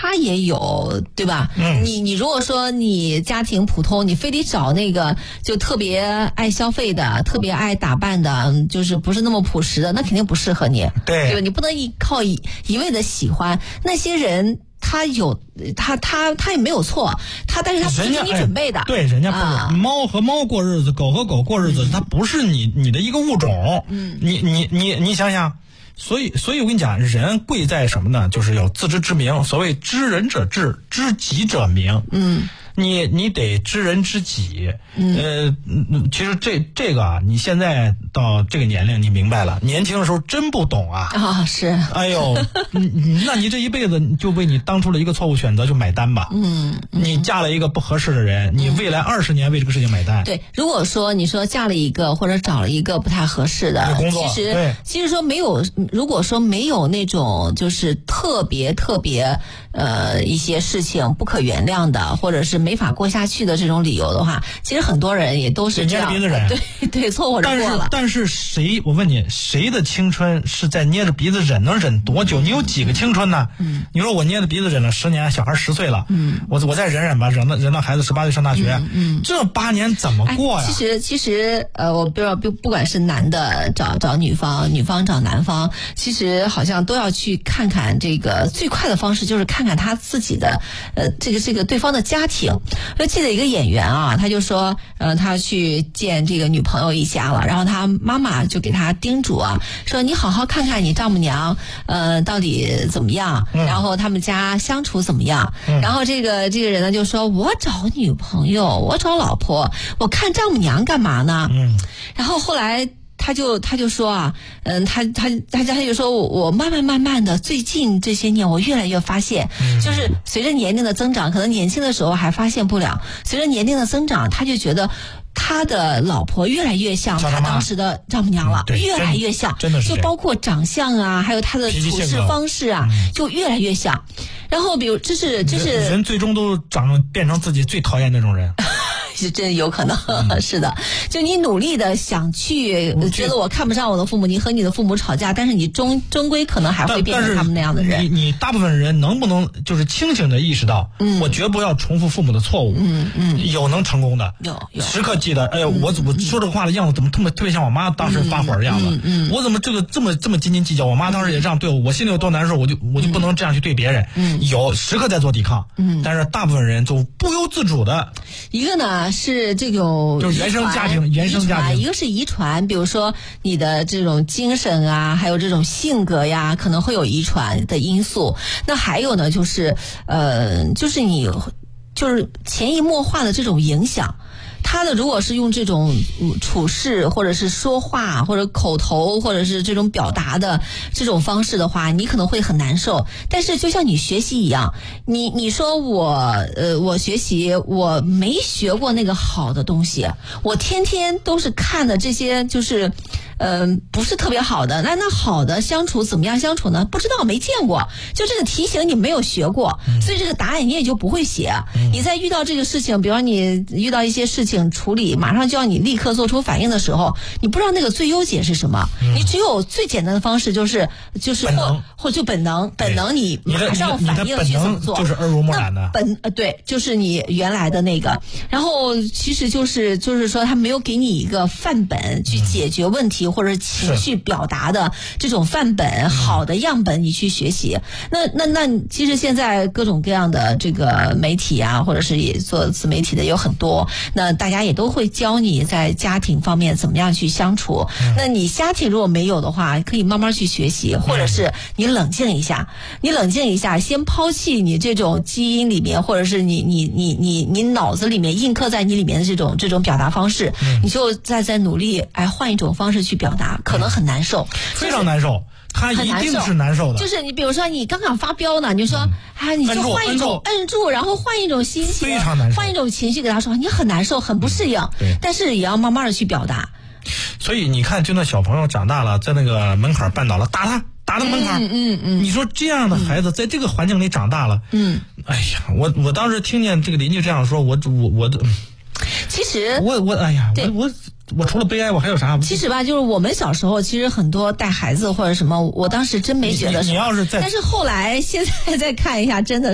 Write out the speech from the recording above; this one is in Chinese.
他也有，对吧？你如果说你家庭普通，你非得找那个就特别爱消费的，特别爱打扮的，就是不是那么朴实的，那肯定不适合你。 对吧？你不能靠一味的喜欢那些人。他也没有错，但是他不是你准备的。 对，人家不是猫和猫过日子，狗和狗过日子，它不是你的一个物种。你想想，所以我跟你讲，人贵在什么呢？就是有自知之明。所谓知人者智，知己者明。你得知人知己。其实这个啊，你现在到这个年龄，你明白了。年轻的时候真不懂啊。 啊，是。 哎呦，那你这一辈子就为你当初的一个错误选择就买单吧。你嫁了一个不合适的人，你未来20年为这个事情买单。 对，如果说你说嫁了一个或者找了一个不太合适的工作， 其实说没有，如果说没有那种就是特别一些事情不可原谅的，或者是没法过下去的这种理由的话，其实很多人也都是这样。 捏着鼻子忍。 对，凑合着过了。 但是我问你，谁的青春是在捏着鼻子忍？能忍多久？你有几个青春呢？你说我捏着鼻子忍了10年，小孩10岁了，我再忍忍吧，忍到孩子18岁上大学，这8年怎么过呀？ 其实我不知道，不管是男的找女方，女方找男方，其实好像都要去看看这个最快的方式，就是看看他自己的这个对方的家庭。我记得一个演员啊，他就说他去见这个女朋友一家了，然后他妈妈就给他叮嘱啊，说你好好看看你丈母娘到底怎么样，然后他们家相处怎么样。然后这个人呢就说，我找女朋友，我找老婆，我看丈母娘干嘛呢？然后后来他就说啊，他就说，我慢慢的，最近这些年我越来越发现，就是随着年龄的增长，可能年轻的时候还发现不了，随着年龄的增长，他就觉得他的老婆越来越像他当时的丈母娘了，越来越像， 真的是就包括长相啊，还有他的处事方式啊，就越来越像。然后比如这是人最终都变成自己最讨厌那种人。 是真有可能，是的。就你努力的想去觉得我看不上我的父母，你和你的父母吵架，但是你终归可能还会变成他们那样的人。 你大部分人能不能就是清醒的意识到，我绝不要重复父母的错误。有能成功的， 有时刻记得，哎呀，我说这个话的样子怎么特别像我妈当时发火的样子。我怎么这么斤斤计较？我妈当时也这样对我心里有多难受，我就不能这样去对别人。有时刻在做抵抗。但是大部分人就不由自主的。 一个呢是这种就是原生家庭， 一个是遗传，比如说你的这种精神啊，还有这种性格呀，可能会有遗传的因素。那还有呢，就是你就是潜移默化的这种影响。他的如果是用这种处事或者是说话或者口头或者是这种表达的这种方式的话，你可能会很难受。但是就像你学习一样，你说我学习我没学过那个好的东西，我天天都是看的这些就是不是特别好的，那好的相处怎么样相处呢？不知道，没见过，就这个题型你没有学过，所以这个答案你也就不会写。你在遇到这个事情，比方你遇到一些事情处理，马上就要你立刻做出反应的时候，你不知道那个最优解是什么，你只有最简单的方式就是或就本能，你马上反应去怎么做， 就是耳濡目染的。 对，就是你原来的那个。然后其实就是说他没有给你一个范本去解决问题。或者情绪表达的这种范本，好的样本你去学习。那其实现在各种各样的这个媒体啊，或者是也做自媒体的有很多，那大家也都会教你在家庭方面怎么样去相处。那你家庭如果没有的话，可以慢慢去学习，或者是你冷静一下，先抛弃你这种基因里面，或者是你脑子里面印刻在你里面的这种表达方式，你就在努力换一种方式去表达，可能很难受， 非常难受，他一定是难受的。 就是你比如说你刚刚发飙呢，你就说你就换一种摁住，然后换一种心情， 非常难受， 换一种情绪给他说，你很难受，很不适应，但是也要慢慢的去表达。 所以你看，就那小朋友长大了，在那个门槛绊倒了，打他门槛。你说这样的孩子在这个环境里长大了，哎呀，我当时听见这个邻居这样说，我其实我除了悲哀，我还有啥？ 其实吧，就是我们小时候，其实很多带孩子或者什么，我当时真没觉得什么。 你要是但是后来现在再看一下，真的